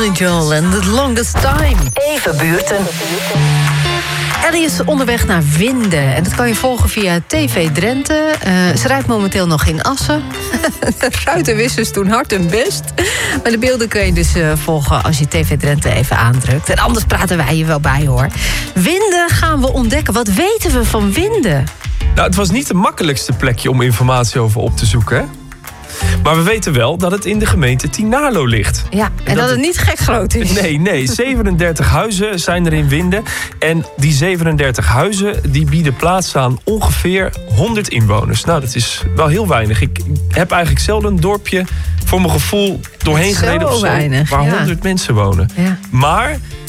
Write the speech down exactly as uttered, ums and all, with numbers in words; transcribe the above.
Joel and The Longest Time. Even buurten. Ellie is onderweg naar Winden. En dat kan je volgen via T V Drenthe. Uh, ze rijdt momenteel nog in Assen. De ruitenwissers doen hard hun best. Maar de beelden kun je dus uh, volgen als je T V Drenthe even aandrukt. En anders praten wij je wel bij, hoor. Winden gaan we ontdekken. Wat weten we van Winden? Nou, het was niet de makkelijkste plekje om informatie over op te zoeken, hè? Maar we weten wel dat het in de gemeente Tynaarlo ligt. Ja, en, en dat, dat het niet gek groot is. Nee, nee. zevenendertig huizen zijn er in Winden. En die zevenendertig huizen die bieden plaats aan ongeveer honderd inwoners. Nou, dat is wel heel weinig. Ik heb eigenlijk zelden een dorpje voor mijn gevoel doorheen gereden of zo, weinig, waar ja. honderd mensen wonen. Ja. Maar